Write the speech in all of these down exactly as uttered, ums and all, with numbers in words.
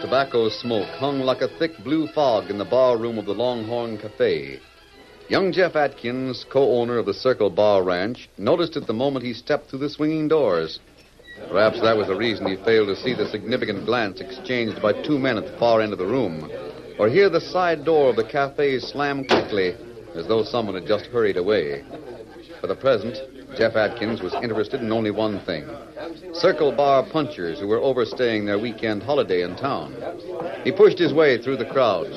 tobacco smoke hung like a thick blue fog in the bar room of the Longhorn Cafe. Young Jeff Atkins, co-owner of the Circle Bar Ranch, noticed it the moment he stepped through the swinging doors. Perhaps that was the reason he failed to see the significant glance exchanged by two men at the far end of the room, or hear the side door of the cafe slam quickly, as though someone had just hurried away. For the present, Jeff Atkins was interested in only one thing: Circle Bar punchers who were overstaying their weekend holiday in town. He pushed his way through the crowd.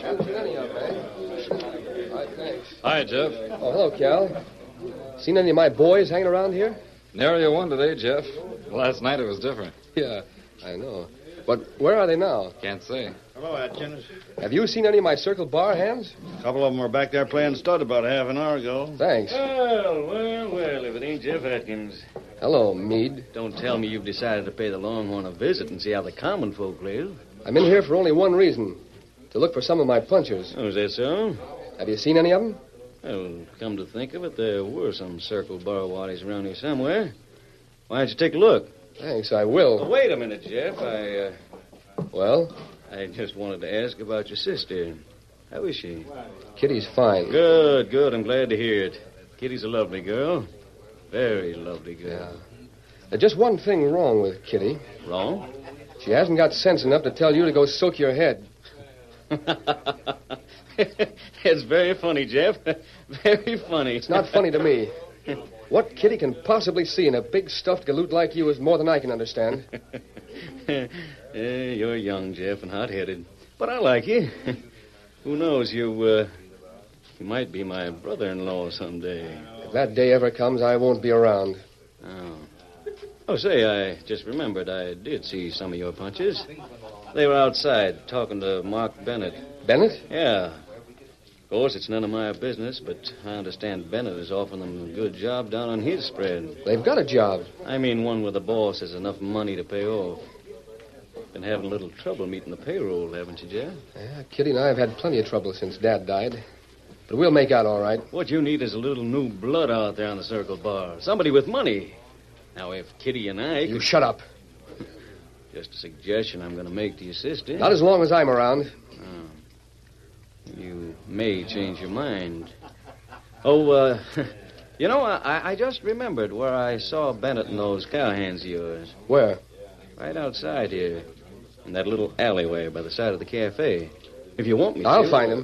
Hi, Jeff. Oh, hello, Cal. Seen any of my boys hanging around here? Nary a one today, Jeff. Last night it was different. Yeah, I know. But where are they now? Can't say. Hello, Atkins. Have you seen any of my Circle Bar hands? A couple of them were back there playing stud about half an hour ago. Thanks. Well, well, well, if it ain't Jeff Atkins. Hello, Meade. Don't tell me you've decided to pay the Longhorn a visit and see how the common folk live. I'm in here for only one reason: to look for some of my punchers. Oh, is that so? Have you seen any of them? Well, come to think of it, there were some Circle Bar waddies around here somewhere. Why don't you take a look? Thanks, I will. Oh, wait a minute, Jeff. I, uh... Well? I just wanted to ask about your sister. How is she? Kitty's fine. Good, good. I'm glad to hear it. Kitty's a lovely girl. Very lovely girl. Yeah. There's just one thing wrong with Kitty. Wrong? She hasn't got sense enough to tell you to go soak your head. It's very funny, Jeff. Very funny. It's not funny to me. What Kitty can possibly see in a big stuffed galoot like you is more than I can understand. uh, you're young, Jeff, and hot-headed. But I like you. Who knows, you, uh, you might be my brother-in-law someday. If that day ever comes, I won't be around. Oh. Oh, say, I just remembered I did see some of your punches. They were outside talking to Mark Bennett. Bennett? Yeah. Of course, it's none of my business, but I understand Bennett is offering them a good job down on his spread. They've got a job. I mean one where the boss has enough money to pay off. Been having a little trouble meeting the payroll, haven't you, Jeff? Yeah, Kitty and I have had plenty of trouble since Dad died. But we'll make out all right. What you need is a little new blood out there on the Circle Bar. Somebody with money. Now, if Kitty and I... You could... shut up. Just a suggestion I'm going to make to your sister. Not as long as I'm around. Oh. You may change your mind. Oh, uh... you know, I, I just remembered where I saw Bennett and those cowhands of yours. Where? Right outside here. In that little alleyway by the side of the cafe. If you want me to... I'll find him.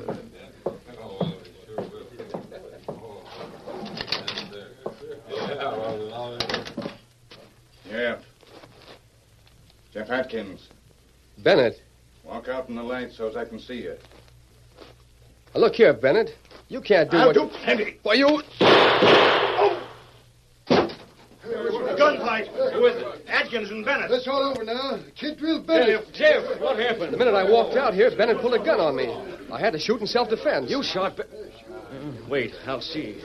Yeah. Jeff Atkins. Bennett. Walk out in the light so as I can see you. Now, look here, Bennett. You can't do I'll what... do plenty. Why, you... Gunfight. Who is it? Atkins and Bennett. That's all over now. Kid drill Bennett. Jeff, Jeff, what happened? The minute I walked out here, Bennett pulled a gun on me. I had to shoot in self-defense. You shot... Be- uh, wait, I'll see.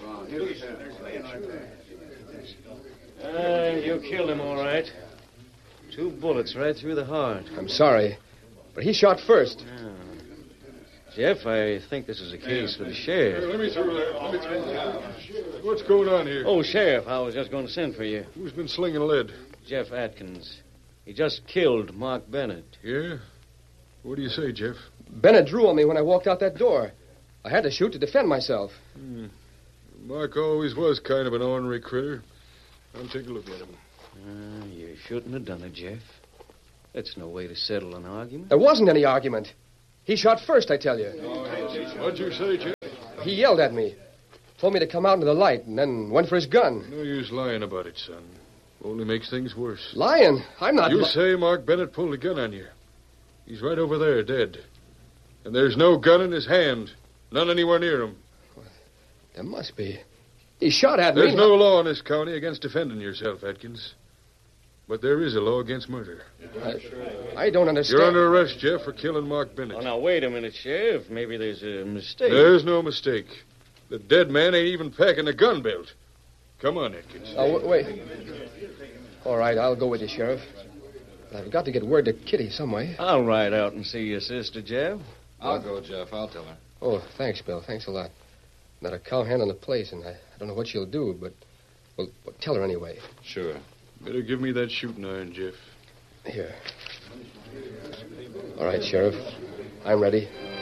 Uh, you killed him, all right. Two bullets right through the heart. I'm sorry, but he shot first. Oh. Jeff, I think this is a case for the sheriff. Let me through there. Let me through there. What's going on here? Oh, Sheriff, I was just going to send for you. Who's been slinging lead? Jeff Atkins. He just killed Mark Bennett. Yeah? What do you say, Jeff? Bennett drew on me when I walked out that door. I had to shoot to defend myself. Hmm. Mark always was kind of an ornery critter. I'll take a look at him. Uh, you shouldn't have done it, Jeff. That's no way to settle an argument. There wasn't any argument. He shot first, I tell you. What'd you say, Jeff? He yelled at me. Told me to come out into the light and then went for his gun. No use lying about it, son. Only makes things worse. Lying? I'm not... You li- say Mark Bennett pulled a gun on you. He's right over there, dead. And there's no gun in his hand. None anywhere near him. There must be. He shot at me. There's no law in this county against defending yourself, Atkins. But there is a law against murder. I, I don't understand. You're under arrest, Jeff, for killing Mark Bennett. Oh, now, wait a minute, Sheriff. Maybe there's a mistake. There's no mistake. The dead man ain't even packing a gun belt. Come on, Atkins. Oh, w- wait. All right, I'll go with you, Sheriff. But I've got to get word to Kitty some way. I'll ride out and see your sister, Jeff. I'll go, Jeff. I'll tell her. Oh, thanks, Bill. Thanks a lot. Not a cowhand on the place, and I, I don't know what she'll do, but... Well, well, tell her anyway. Sure. Better give me that shooting iron, Jeff. Here. All right, Sheriff. I'm ready.